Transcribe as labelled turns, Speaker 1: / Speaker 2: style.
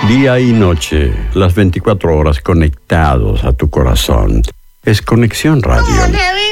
Speaker 1: Día y noche, las 24 horas conectados a tu corazón. Es Conexión Radio.